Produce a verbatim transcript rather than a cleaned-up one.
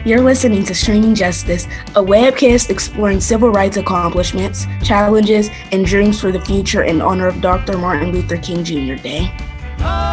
You're listening to Streaming Justice, a webcast exploring civil rights accomplishments, challenges, and dreams for the future in honor of Doctor Martin Luther King Junior Day.